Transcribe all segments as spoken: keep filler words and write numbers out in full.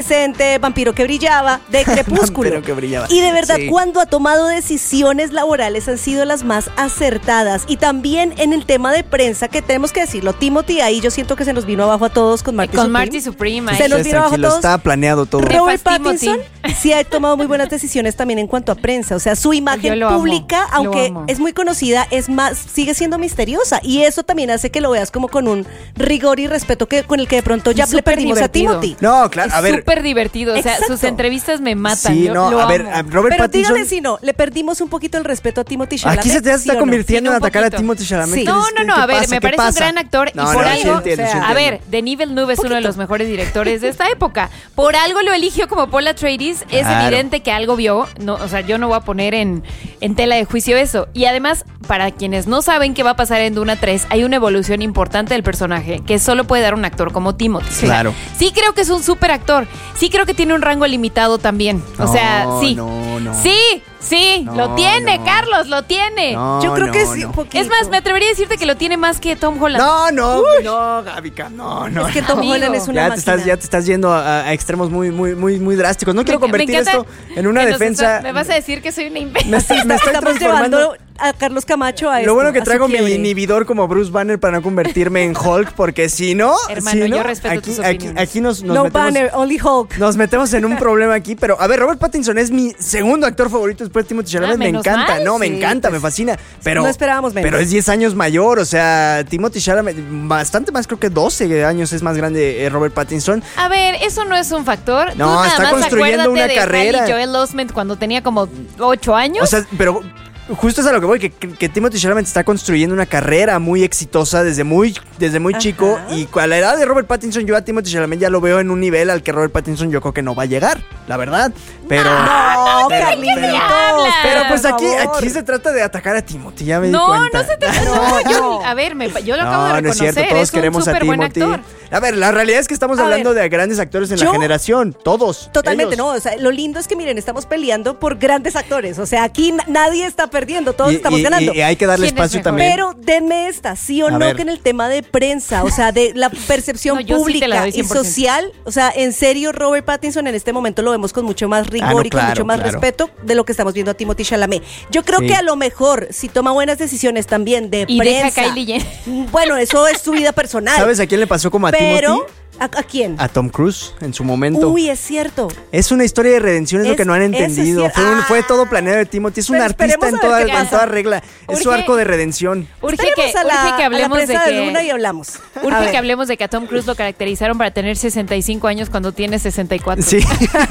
Vampiro que brillaba, de Crepúsculo. Vampiro que brillaba. Y de verdad, sí. cuando ha tomado decisiones laborales han sido las más acertadas. Y también en el tema de prensa, que tenemos que decirlo, Timothy, ahí yo siento que se nos vino abajo a todos con Marty Con Supreme. Marty Supreme. Se nos vino abajo a todos. Estaba planeado todo. Robert Pattinson sí ha tomado muy buenas decisiones también en cuanto a prensa. O sea, su imagen pública, amo, aunque es muy conocida, es más, sigue siendo misteriosa. Y eso también hace que lo veas como con un rigor y respeto que con el que de pronto ya le perdimos divertido. a Timothy. No, claro, a ver. Es súper divertido. O sea, Exacto. sus entrevistas me matan. Sí, Yo no, lo a ver, amo. a Robert Pero Pattinson. dígame si no, le perdimos un poquito el respeto a Timothy Chalamet. Aquí se te ¿sí está convirtiendo no? en atacar poquito. a Timothy Chalamet. Sí. No, no, no, a ver, me parece un gran actor no, y por no, algo, sí entiendo, o sea, sí a ver, Denis Villeneuve es uno de los mejores directores de esta época. Por algo lo eligió como Paul Atreides. Es Claro. evidente que algo vio. No, o sea, yo no voy a poner en, en tela de juicio eso. Y además, para quienes no saben qué va a pasar en Duna tres, hay una evolución importante del personaje que solo puede dar un actor como Timothy. Claro. Sí creo que es un súper actor. Sí creo que tiene un rango limitado también. O No, sea, sí. no, no. Sí, sí, No, lo tiene, no. Carlos, lo tiene. No, Yo creo no, que sí, no. un poquito. Es más, me atrevería a decirte que lo tiene más que Tom Holland. No, no, no, Gabica, no, no. Es que Tom Amigo. Holland es una ya te máquina. estás, ya te estás yendo a, a extremos muy, muy, muy, muy drásticos. No quiero Me- me convertir encanta esto en una que nos defensa. está- me vas a decir que soy una Me imbécil. estoy, me estoy Estamos transformando. llevando a Carlos Camacho a esto. Lo bueno que a su traigo mi quiebre. inhibidor como Bruce Banner para no convertirme en Hulk, porque si no, Hermano, si no, yo respeto aquí, tus aquí, opiniones. aquí nos, nos No metemos, Banner, only Hulk. nos metemos en un problema aquí. Pero a ver, Robert Pattinson es mi segundo actor favorito después de Timothy Chalamet. Ah, me menos encanta, mal. no, me Sí, encanta, pues, me fascina. Pero no esperábamos menos. Pero es diez años mayor, o sea, Timothy Chalamet, bastante más, creo que doce años es más grande eh, Robert Pattinson. A ver, eso no es un factor. No, Tú nada está más construyendo acuérdate una de carrera. Haley Joel Osment cuando tenía como ocho años. O sea, pero justo es a lo que voy, que, que Timothy Chalamet está construyendo una carrera muy exitosa desde muy, desde muy Ajá. chico. Y a la edad de Robert Pattinson, yo a Timothy Chalamet ya lo veo en un nivel al que Robert Pattinson yo creo que no va a llegar, la verdad. Pero... No, pero, Carlitos. pero, hablas? pero pues por aquí, favor. aquí se trata de atacar a Timothy, ya me di no, cuenta. no se trata. No, yo, a ver, me, yo lo acabo de No, no es reconocer. cierto, todos es un queremos a súper buen Timothy. actor. A ver, la realidad es que estamos A hablando ver, de grandes actores en la yo- generación, todos. Totalmente, ellos. no, o sea, lo lindo es que miren, estamos peleando por grandes actores, o sea, aquí na- nadie está perdiendo, todos Y- estamos y- ganando. Y, y hay que darle ¿Quién es espacio mejor? también. Pero denme esta, sí o A no, ver. que en el tema de prensa, o sea, de la percepción No, yo sí te la pública doy y cien por ciento. social, o sea, en serio, Robert Pattinson en este momento lo vemos con mucho más rigor Ah, no, y con claro, mucho más claro. respeto de lo que estamos viendo a Timothy Chalamet. Yo creo Sí. que a lo mejor, si toma buenas decisiones también de Y deja prensa, a Kylie Jenner. bueno, eso es su vida personal. ¿Sabes a quién le pasó como a Pero, Timothy? ¿a, a quién? A Tom Cruise en su momento. Uy, es cierto. Es una historia de redención, es, lo Es- que no han eso es entendido. cierto. fue, un- Ah. fue todo planeado de Timothy. Es un Pero artista esperemos en a ver toda, qué en pasa. toda regla. Es su Urge- arco de redención. Urge que, Esperemos a la, urge que hablemos a la de prensa de, que... Luna y hablamos. A Urge ver. que hablemos de que a Tom Cruise lo caracterizaron para tener sesenta y cinco años cuando tiene sesenta y cuatro. Sí.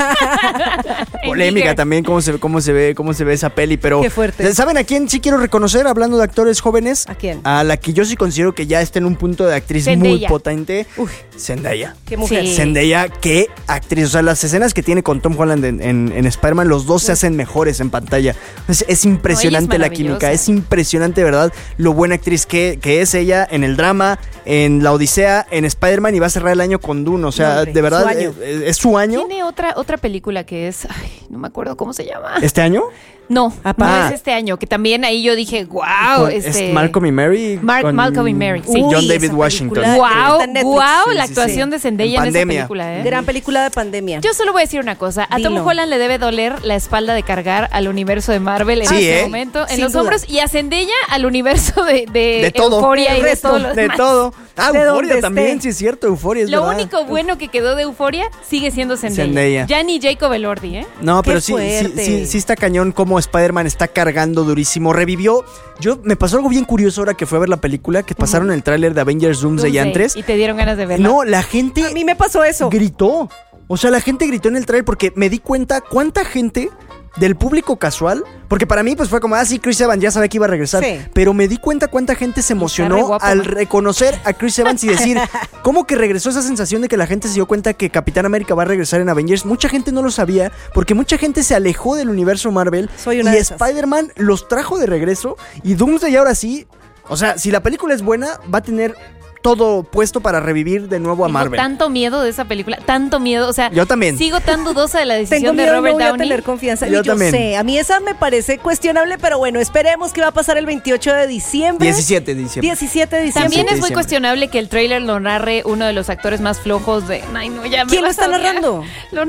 En Polémica Bigger. también cómo se, cómo se ve, cómo se ve esa peli, pero Qué fuerte. ¿saben a quién sí quiero reconocer hablando de actores jóvenes? ¿A quién? A la que yo sí considero que ya está en un punto de actriz muy Zendaya. potente. Uy. Zendaya. Qué mujer. Sí. Zendaya, qué actriz. O sea, las escenas que tiene con Tom Holland en, en, en Spider-Man, los dos se hacen mejores en pantalla. Es, es impresionante la maravillosa. química. Es impresionante, ¿verdad? Lo buena actriz que, que es ella en el drama, en La Odisea, en Spider-Man, y va a cerrar el año con Dune. O sea, No, hombre, de verdad, su año. Es, es su año. Tiene otra, otra película que es... Ay, no me acuerdo cómo se llama. ¿Este año? No, Aparte. no es este año, que también ahí yo dije, wow, Con- este... es Malcolm y Mary. Mar- con- Malcolm y Mary, sí. John Uy, David esa Washington. película Wow, está en Netflix. wow, Sí, la sí, actuación sí. de Zendaya En en, esa pandemia. película, ¿eh? Gran película de pandemia. Yo solo voy a decir una cosa, a Tom Dilo. Holland le debe doler la espalda de cargar al universo de Marvel en Sí, este ¿eh? momento, en Sin los duda. hombros, y a Zendaya al universo de, de, De todo. Euphoria El y de resto, todo lo De demás. todo. Ah, De Euforia donde también, esté. sí es cierto. Euforia es Lo verdad. único bueno que quedó de Euphoria sigue siendo Zendaya. Zendaya. Ya ni Jacob Elordi, ¿eh? No, Qué pero sí, sí, fuerte. sí, sí está cañón como Spider-Man está cargando durísimo. Revivió. Yo me pasó algo bien curioso ahora que fue a ver la película, que pasaron el tráiler de Avengers Doomsday Doomsday, antes. Y te dieron ganas de verla. No, la gente A mí me pasó eso. gritó. O sea, la gente gritó en el tráiler porque me di cuenta cuánta gente del público casual, porque para mí pues fue como, ah, sí, Chris Evans ya sabía que iba a regresar, Sí. pero me di cuenta cuánta gente se re emocionó guapo, al man. reconocer a Chris Evans y decir, ¿cómo que regresó esa sensación de que la gente se dio cuenta que Capitán América va a regresar en Avengers? Mucha gente no lo sabía, porque mucha gente se alejó del universo Marvel. Soy una y de esas. Spider-Man los trajo de regreso, y Doomsday ahora sí, o sea, si la película es buena, va a tener todo puesto para revivir de nuevo a Tengo Marvel. tanto miedo de esa película, tanto miedo, o sea, Yo también. sigo tan dudosa de la decisión Tengo miedo, de Robert no voy Downey. a tener confianza. Yo Yo, yo también. sé, a mí esa me parece cuestionable, pero bueno, esperemos qué va a pasar el veintiocho de diciembre. diecisiete de diciembre. diecisiete de diciembre. También es muy diciembre. cuestionable que el tráiler lo narre uno de los actores más flojos de... Ay, no, ya me ¿Quién lo vas está a odiar. narrando? Lo